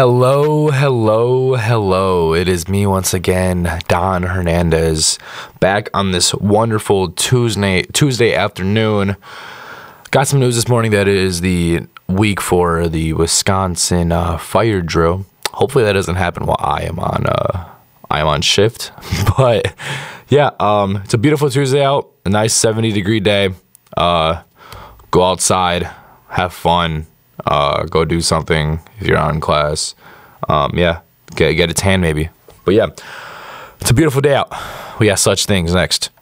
Hello, hello, hello. It is me once again, Don Hernandez, back on this wonderful Tuesday afternoon. Got some news this morning that it is the week for the Wisconsin fire drill. Hopefully that doesn't happen while I am on shift. But yeah, it's a beautiful Tuesday out, a nice 70-degree day. Go outside, have fun. Go do something if you're out in class. Yeah, get a tan maybe. But yeah, it's a beautiful day out. We got such things next.